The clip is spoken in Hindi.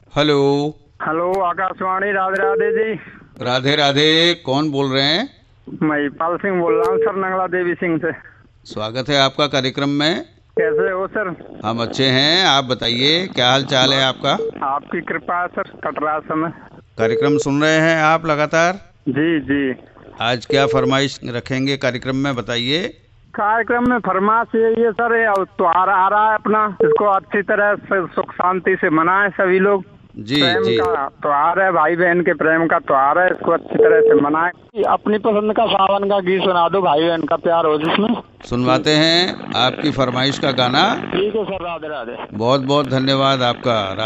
हेलो। हेलो आकाशवाणी, राधे राधे जी। राधे राधे। कौन बोल रहे हैं? मैं पाल सिंह बोल रहा हूँ सर, नंगला देवी सिंह से। स्वागत है आपका कार्यक्रम में। कैसे हो सर? हम अच्छे हैं, आप बताइए क्या हाल चाल है आपका? बस आपकी कृपा है सर, कट रहा समय। कार्यक्रम सुन रहे हैं आप लगातार? जी जी। आज क्या फरमाइश रखेंगे कार्यक्रम में, बताइए। कार्यक्रम में फरमाइश यही है सर, ये त्योहार आ रहा है अपना, इसको अच्छी तरह से सुख शांति से मनाएं सभी लोग। जी प्रेम जी। का त्योहार है, भाई बहन के प्रेम का त्योहार है, इसको अच्छी तरह से मनाएं। अपनी पसंद का सावन का गीत सुना दो, भाई बहन का प्यार हो जिसमें। सुनवाते हैं आपकी फरमाइश का गाना। ठीक है सर, राधे राधे। बहुत बहुत धन्यवाद आपका।